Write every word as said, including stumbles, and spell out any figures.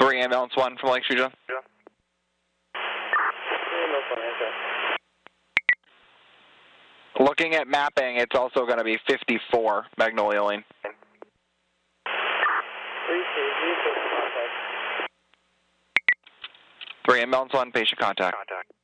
Three ambulance one from Lake Street, John. Looking at mapping, it's also going to be fifty-four Magnolia Lane. Three ambulance one, patient contact. Contact.